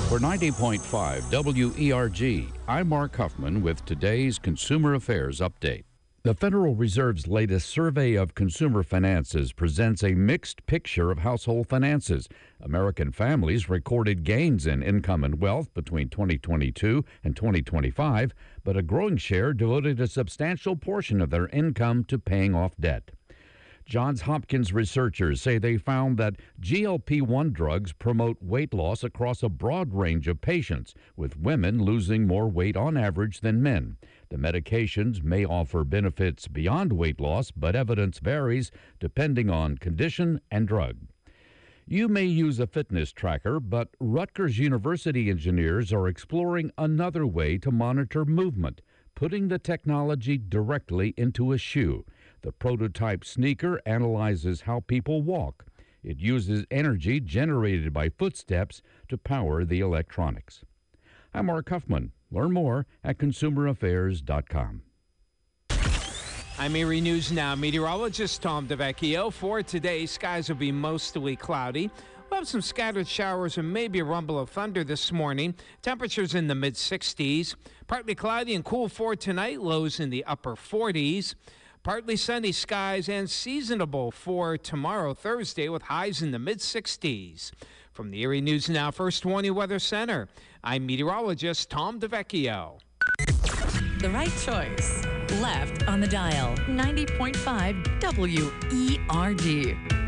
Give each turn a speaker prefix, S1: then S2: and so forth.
S1: For 90.5 WERG, I'm Mark Huffman with today's Consumer Affairs Update. The Federal Reserve's latest survey of consumer finances presents a mixed picture of household finances. American families recorded gains in income and wealth between 2022 and 2025, but a growing share devoted a substantial portion of their income to paying off debt. Johns Hopkins researchers say they found that GLP-1 drugs promote weight loss across a broad range of patients, with women losing more weight on average than men. The medications may offer benefits beyond weight loss, but evidence varies depending on condition and drug. You may use a fitness tracker, but Rutgers University engineers are exploring another way to monitor movement, putting the technology directly into a shoe. The prototype sneaker analyzes how people walk. It uses energy generated by footsteps to power the electronics. I'm Mark Huffman. Learn more at consumeraffairs.com.
S2: I'm Erie News Now meteorologist Tom DeVecchio. For today, skies will be mostly cloudy. We'll have some scattered showers and maybe a rumble of thunder this morning. Temperatures in the mid-60s. Partly cloudy and cool for tonight. Lows in the upper 40s. Partly sunny skies and seasonable for tomorrow, Thursday, with highs in the mid-60s. From the Erie News Now First Warning Weather Center, I'm meteorologist Tom DeVecchio.
S3: The right choice. Left on the dial. 90.5 WERG.